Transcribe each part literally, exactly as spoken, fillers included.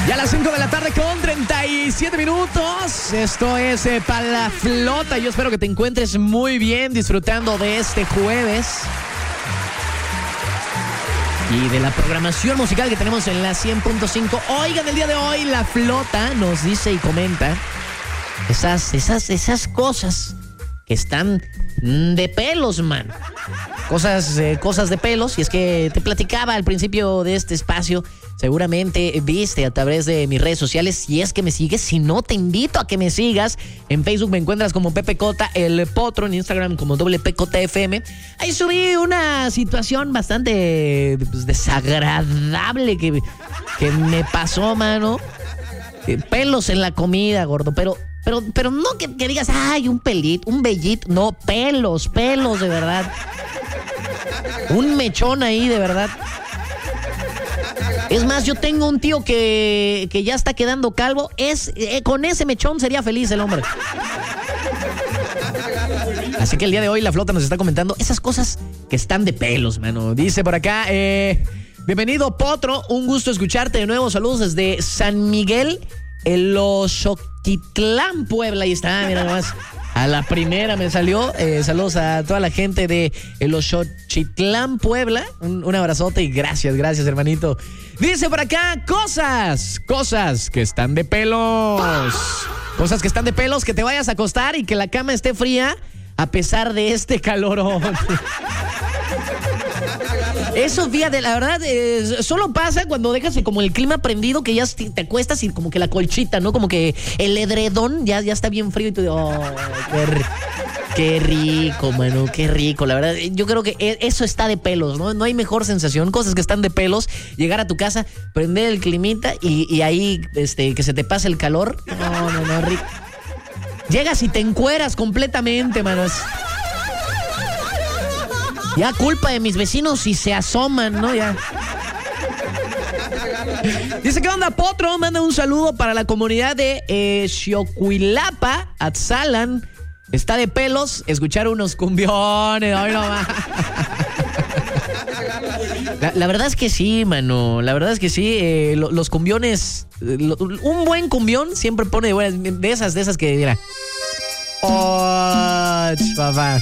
Ya a las cinco de la tarde con treinta y siete minutos. Esto es eh, para la flota. Yo espero que te encuentres muy bien disfrutando de este jueves y de la programación musical que tenemos en la cien punto cinco. Oigan, el día de hoy la flota nos dice y comenta esas, esas, esas cosas que están de pelos, man. Cosas, eh, cosas de pelos. Y es que te platicaba al principio de este espacio. Seguramente viste a través de mis redes sociales. Si es que me sigues, si no, te invito a que me sigas. En Facebook me encuentras como Pepe Cota el Potro, en Instagram como doble P Cota F M. Ahí subí una situación bastante pues, desagradable que, que me pasó, mano. Eh, pelos en la comida, gordo, pero... Pero, pero no que, que digas, ay, un pelito, un vellito. No, pelos, pelos, de verdad. Un mechón ahí, de verdad. Es más, yo tengo un tío que, que ya está quedando calvo. Es, eh, con ese mechón sería feliz el hombre. Así que el día de hoy la flota nos está comentando esas cosas que están de pelos, mano. Dice por acá, eh, bienvenido, Potro. Un gusto escucharte de nuevo. Saludos desde San Miguel, el Oxoquitlán, Puebla. Ahí está, mira nomás. A la primera me salió. Eh, saludos a toda la gente de el Oxoquitlán, Puebla. Un, un abrazote y gracias, gracias, hermanito. Dice por acá, cosas, cosas que están de pelos. Cosas que están de pelos, que te vayas a acostar y que la cama esté fría a pesar de este calorón. Eso, fíjate, la verdad, eh, solo pasa cuando dejas como el clima prendido, que ya te acuestas y como que la colchita, ¿no? Como que el edredón ya, ya está bien frío y tú, oh, qué, qué rico, mano, qué rico. La verdad, yo creo que eso está de pelos, ¿no? No hay mejor sensación. Cosas que están de pelos, llegar a tu casa, prender el climita y, y ahí, este, que se te pase el calor. No, no, no, rico. Llegas y te encueras completamente, manos. Ya culpa de mis vecinos si se asoman, ¿no? Ya. Dice, ¿qué onda, Potro? Manda un saludo para la comunidad de eh, Xiocuilapa, Atzalan. Está de pelos escuchar unos cumbiones. Ay, no más. La, la verdad es que sí, mano. La verdad es que sí. Eh, lo, los cumbiones. Lo, un buen cumbión siempre pone de buenas. De esas, de esas que mira. ¡Oh, papá!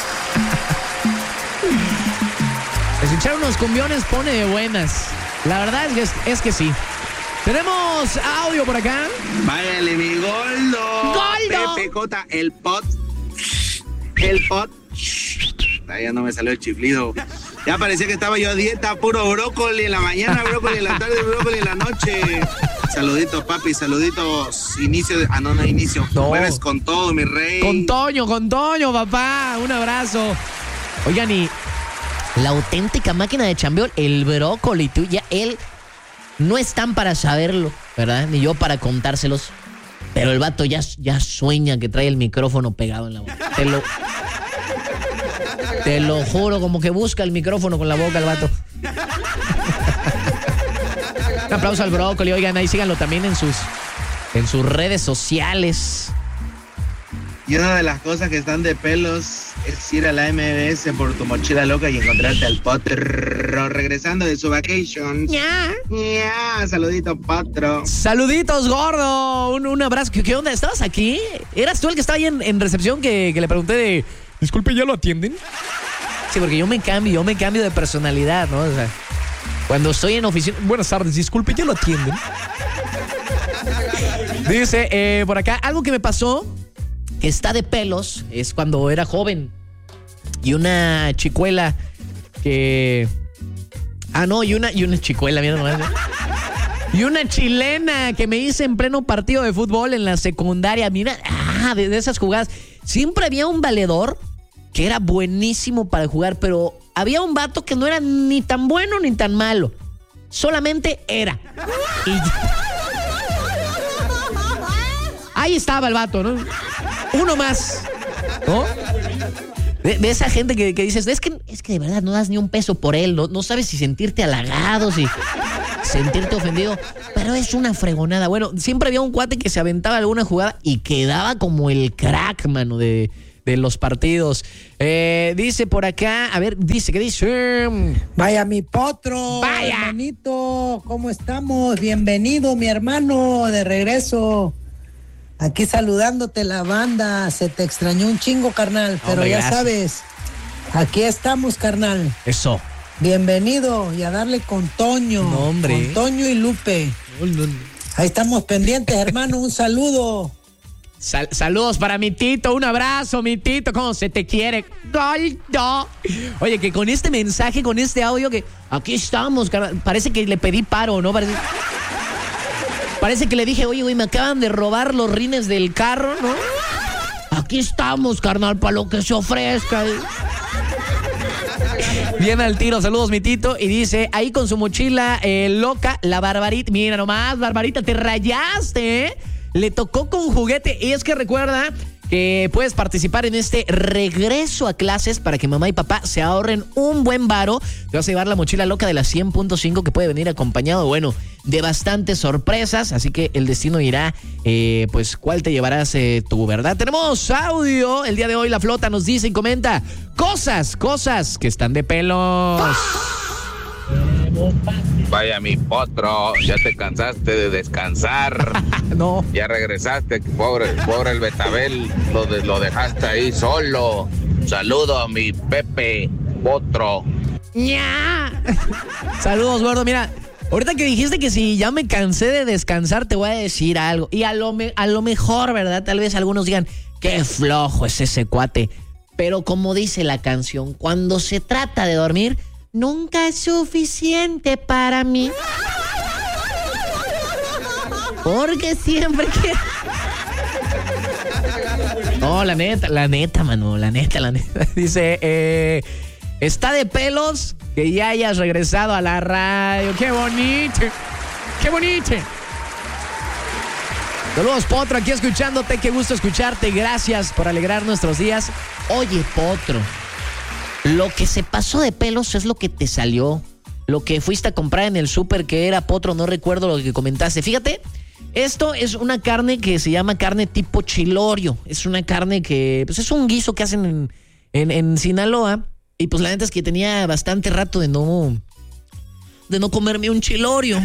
Escuchar unos cumbiones pone de buenas. La verdad es que, es que sí. Tenemos audio por acá. Váyale, mi Goldo. ¡Goldo! Pepe Cota, el pot. El pot. Ya no me salió el chiflido. Ya parecía que estaba yo a dieta, puro brócoli en la mañana, brócoli en la tarde, brócoli en la noche. Saluditos, papi, saluditos. Inicio de... Ah, no, no, inicio. No. Jueves con todo, mi rey. Con Toño, con Toño, papá. Un abrazo. Oigan, y la auténtica máquina de chambeón, el brócoli, tú, ya él no están para saberlo, ¿verdad? Ni yo para contárselos. Pero el vato ya, ya sueña que trae el micrófono pegado en la boca. Te lo, te lo juro, como que busca el micrófono con la boca el vato. Un aplauso al brócoli. Oigan, ahí síganlo también en sus, en sus redes sociales. Y una de las cosas que están de pelos es ir a la M B S por tu mochila loca y encontrarte al Potro regresando de su vacation. Ya. Ya, saludito, Potro. Saluditos, gordo. Un, un abrazo. ¿Qué, ¿Qué onda? ¿Estabas aquí? ¿Eras tú el que estaba ahí en, en recepción que, que le pregunté de... Disculpe, ¿ya lo atienden? Sí, porque yo me cambio, yo me cambio de personalidad, ¿no? O sea, cuando estoy en oficina... Buenas tardes, disculpe, ¿ya lo atienden? Dice, eh, por acá, algo que me pasó... que está de pelos, es cuando era joven. Y una chicuela que... Ah, no, y una, y una chicuela, mira nomás. Y una chilena que me hice en pleno partido de fútbol en la secundaria. Mira, ah, de, de esas jugadas. Siempre había un valedor que era buenísimo para jugar, pero había un vato que no era ni tan bueno ni tan malo. Solamente era. Y... ahí estaba el vato, ¿no? Uno más, ¿no? De, de esa gente que, que dices, es que, es que de verdad no das ni un peso por él, no, no sabes si sentirte halagado, si sentirte ofendido, pero es una fregonada. Bueno, siempre había un cuate que se aventaba alguna jugada y quedaba como el crack, mano, de, de los partidos. Eh, dice por acá, a ver, dice, ¿qué dice? Vaya mi potro, Vaya. hermanito, ¿cómo estamos? Bienvenido, mi hermano, de regreso. Aquí saludándote la banda, se te extrañó un chingo, carnal, pero Hombre, ya gracias. sabes, aquí estamos, carnal. Eso. Bienvenido y a darle con Toño, No, hombre. con Toño y Lupe. No, no, no. Ahí estamos pendientes, hermano, un saludo. Sal- saludos para mi Tito, un abrazo, mi Tito, ¿cómo se te quiere? Ay, no. Oye, que con este mensaje, con este audio, que aquí estamos, carnal, parece que le pedí paro, ¿no? Parece, parece que le dije, oye, güey, me acaban de robar los rines del carro, ¿no? Aquí estamos, carnal, para lo que se ofrezca. Bien al tiro, saludos mi Tito. Y dice, ahí con su mochila eh, loca, la Barbarita. Mira nomás, Barbarita, te rayaste, ¿eh? Le tocó con juguete. Y es que recuerda que puedes participar en este regreso a clases para que mamá y papá se ahorren un buen varo. Te vas a llevar la mochila loca de la cien punto cinco, que puede venir acompañado, bueno, de bastantes sorpresas. Así que el destino irá, eh, pues, ¿cuál te llevarás eh, tú, verdad? Tenemos audio. El día de hoy la flota nos dice y comenta cosas, cosas que están de pelos. Vaya mi potro, ya te cansaste de descansar. No. Ya regresaste, pobre, pobre el Betabel, lo, de, lo dejaste ahí solo. Saludo a mi Pepe Potro. ¡Ña! Saludos, gordo. Mira, ahorita que dijiste que si ya me cansé de descansar, te voy a decir algo. Y a lo, me, a lo mejor, ¿verdad? Tal vez algunos digan, qué flojo es ese cuate. Pero como dice la canción, cuando se trata de dormir, nunca es suficiente para mí. Porque siempre quiero... No, la neta, la neta, mano, la neta, la neta. Dice, eh, está de pelos que ya hayas regresado a la radio. ¡Qué bonito! ¡Qué bonito! Saludos, Potro, aquí escuchándote. Qué gusto escucharte. Gracias por alegrar nuestros días. Oye, Potro, lo que se pasó de pelos es lo que te salió. Lo que fuiste a comprar en el súper que era, Potro, no recuerdo lo que comentaste. Fíjate, esto es una carne que se llama carne tipo chilorio. Es una carne que, pues es un guiso que hacen en, en, en Sinaloa. Y pues la neta es que tenía bastante rato de no, de no comerme un chilorio.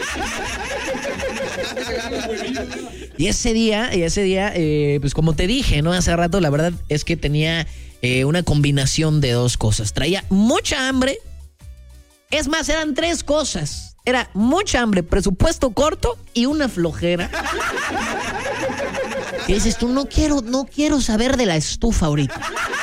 Y ese día, y ese día, eh, pues como te dije, ¿no? Hace rato, la verdad es que tenía eh, una combinación de dos cosas. Traía mucha hambre. Es más, eran tres cosas. Era mucha hambre, presupuesto corto y una flojera. ¿Qué dices tú? No quiero, no quiero saber de la estufa ahorita.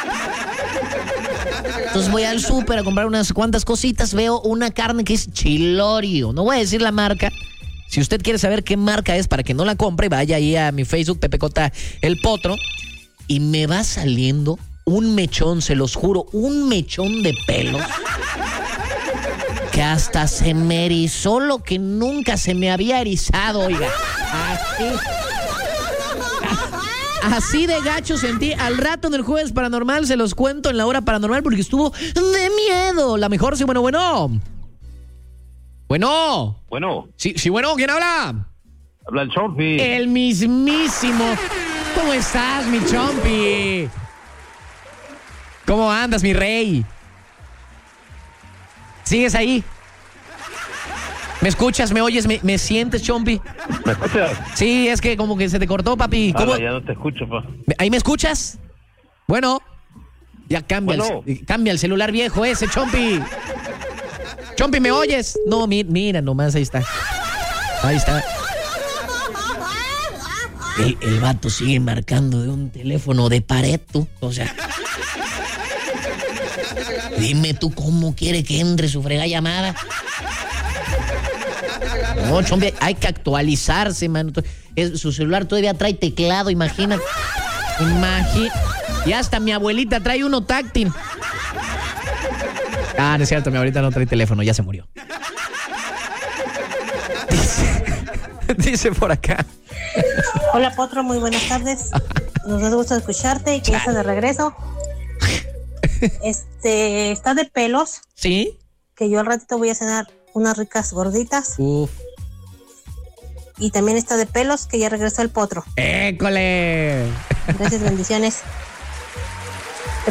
Entonces voy al súper a comprar unas cuantas cositas. Veo una carne que es chilorio. No voy a decir la marca. Si usted quiere saber qué marca es para que no la compre, vaya ahí a mi Facebook, Pepe Cota El Potro. Y me va saliendo un mechón, se los juro, un mechón de pelo. Que hasta se me erizó lo que nunca se me había erizado, oiga. Así. Así de gacho sentí. Al rato en el Jueves Paranormal se los cuento en la Hora Paranormal porque estuvo de miedo. La mejor, sí, bueno, bueno. Bueno. Bueno. Sí, sí, bueno, ¿quién habla? Habla el Chompi. El mismísimo. ¿Cómo estás, mi Chompi? ¿Cómo andas, mi rey? ¿Sigues ahí? ¿Me escuchas, me oyes, me, me sientes, Chompi? ¿Me escuchas? Sí, es que como que se te cortó, papi. ¿Cómo? Ah, ya no te escucho, pa. ¿Ahí me escuchas? Bueno. Ya cambia, Bueno. el, cambia el celular viejo ese, Chompi. Chompi, ¿me oyes? No, mi, mira nomás, ahí está. Ahí está. El, el vato sigue marcando de un teléfono de pared, tú. O sea... Dime tú cómo quiere que entre su fregada llamada. No, Chompi, hay que actualizarse, mano. Es, su celular todavía trae teclado, imagínate. Imagínate. Y hasta mi abuelita trae uno táctil. Ah, no es cierto, mi abuelita no trae teléfono, ya se murió. Dice, dice por acá. Hola, Potro, muy buenas tardes. Nos gusta escucharte y que ya está de regreso. Este, está de pelos. ¿Sí? Que yo al ratito voy a cenar unas ricas gorditas. Uf. Y también está de pelos que ya regresó el Potro. ¡École! Gracias, bendiciones.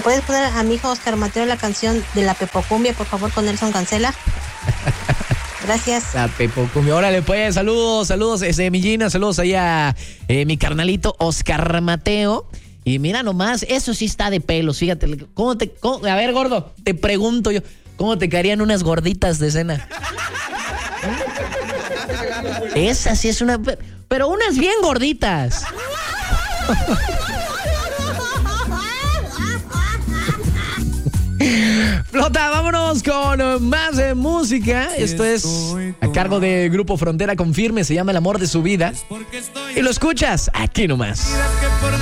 puedes poner a mi hijo Oscar Mateo la canción de la Pepocumbia, por favor, con Nelson Cancela? Gracias. La Pepocumbia. Órale, pues, saludos, saludos, ese, mi Gina, saludos ahí a eh, mi carnalito Oscar Mateo. Y mira nomás, eso sí está de pelos, fíjate. ¿Cómo te, cómo, a ver, gordo, te pregunto yo, ¿cómo te caerían unas gorditas de cena? Esa sí es una... Pero unas bien gorditas. Flota, vámonos con más de música. Esto es a cargo de Grupo Frontera con Firme, se llama El Amor de Su Vida. Y lo escuchas aquí nomás.